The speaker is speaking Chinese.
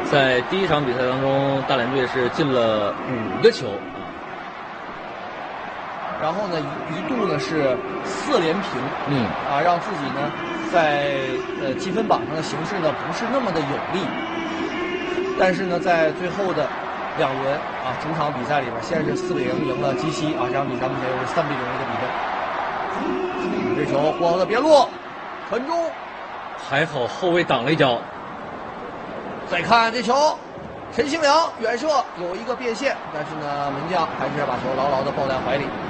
在第一场比赛当中，大连队是进了5个球啊， 然后呢一度呢是4连平，让自己呢在积分榜上的形势呢不是那么的有利，但是呢在最后的2轮主场比赛里边，先是4比0赢了基西这场比赛目前又是3比0的比分。这球过后的边路传中， 还好后卫挡了一脚。 再看这球，陈兴良远射有一个变线，但是呢门将还是把球牢牢的抱在怀里。